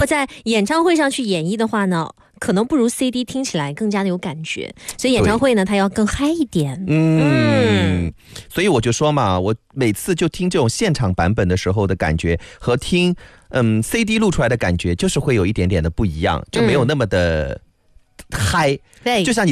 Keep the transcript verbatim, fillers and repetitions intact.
果在演唱会上去演绎的话呢，可能不如 C D 听起来更加的有感觉，所以演唱会呢，它要更嗨一点。 嗯，嗯所以我就说嘛，我每次就听这种现场版本的时候的感觉，和听嗯 C D 录出来的感觉，就是会有一点点的不一样，就没有那么的嗨。 对， 就像你。